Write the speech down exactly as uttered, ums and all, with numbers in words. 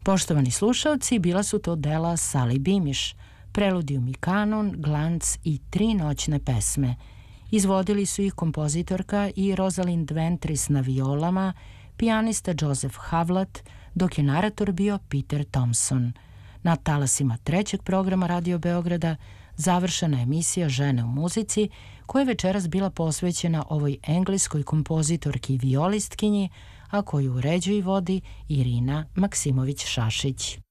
Poštovani slušalci, bila su to dela Sali Bimiš, Preludijum i kanon, Glanc i tri noćne pesme. Izvodili su ih kompozitorka i Rosalind Ventris na violama, pijanista Joseph Havlat, dok je narator bio Peter Thompson. Na talasima trećeg programa Radio Beograda završena emisija Žene u muzici, koja je večeras bila posvećena ovoj engleskoj kompozitorki i violistkinji, a koju uređuje i vodi Irina Maksimović-Šašić.